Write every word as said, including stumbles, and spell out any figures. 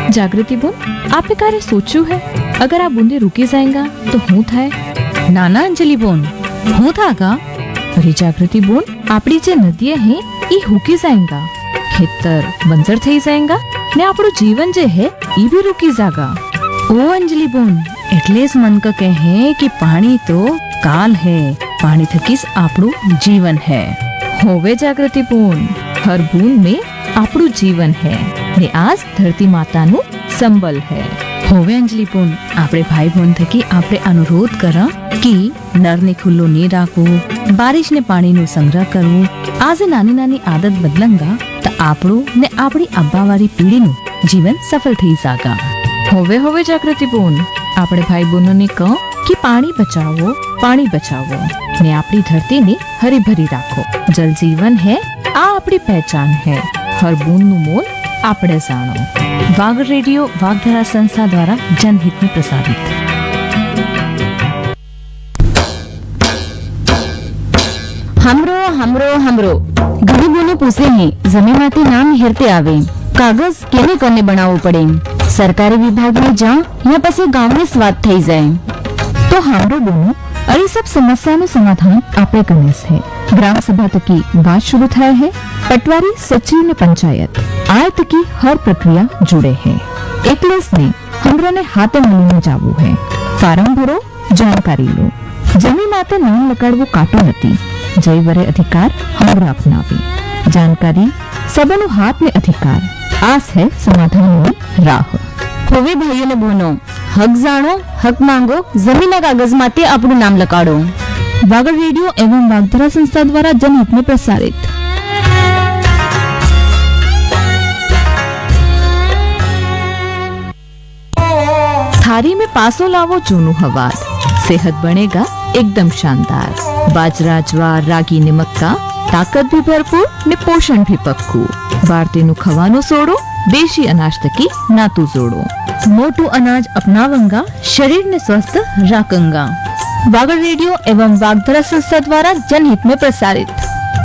जागृति बोन, आपने कार्य सोचू है? अगर आप बूंदे रुकी जाएगा तो हूँ थाय? नाना अंजलि बोन, हूँ था का? अरे जागृति बोन, આપણી જે નદીએ હે ઈ હુકી જાયંગા, ખેતર બંજર થઈ જાયંગા ને આપણું જીવન જે હે ઈ भी रुकी जागा। ओ अंजलि बोन, એટલે જ મન ક કહે कि पानी तो काल है, पानी थकीस આપણું जीवन है। होवे जागृति बोन, हर बूंद में આપણું जीवन है ने आज धरती माताનું संबल है। होवे अंजलि बोन, આપણે ભાઈ બોન થકી આપણે અનુરોધ કરા कि નળને ખુલ્લો નહીં રાખવું, બારિશને પાણીનો સંગ્રહ કરવું। આજે નાની નાની આદત બદલંગા તો આપણું ને આપણી અબ્બાવારી પેઢીનું જીવન સફળ થઈ જાગા। होवे होवे जागृति बोन, આપણે ભાઈ બહેનોને કહો कि पानी बचाओ, पानी बचाओ ने આપણી ધરતીને હરી ભરી રાખો। जल जीवन है, आ આપણી पहचान है। हर बूंद નું मोल આપણે જાણો। वाग रेडियो वागधरा संस्था द्वारा जनहित में प्रसारित। हमरो हमरो हमरो गरीबोने पूछे हैं जमीन माटी नाम हेरते आवे, कागज केने करने बनावो पड़े, सरकारी विभाग में जा या पसे गांव में स्वाद थई जाए। तो हमरो बोनो अरे सब समस्या નું સમાધાન આપણે કરને છે। ग्राम सभा तकी बात शुरू થાય है, पटवारी सचिव ने पंचायत आय तकी हर प्रक्रिया जुड़े है। एकलेस ने हमरो ने हाथे मिलीने जावू है। फार्म भरो, जानकारी लो। जमी माते नाम लગાड़वो काटो नती, जय वरे अधिकार हमरा अपनावी। जानकारी सबनो हाथ में अधिकार, आस है समाधान में राह। होवे भाइयों ने बोनो, हक जानो, हक मांगो, जमीन कागज माते अपनु नाम लगाड़ो। वागड़ रेडियो एवं वागधरा संस्था द्वारा जनहित में प्रसारित। थारी में पासो लावो जूनू हवार, सेहत बनेगा एकदम शानदार। बाजरा, ज्वार, रागी ने मक्का, ताकत भी भरपूर ने पोषण भी पक्कू। भारतीय खवानो सोड़ो, देशी अनाज तकी नातू जोड़ो। मोटू अनाज अपनावंगा, शरीर ने स्वस्थ राखंगा। वागड़ रेडियो एवं वागधरा संस्था द्वारा जनहित में प्रसारित।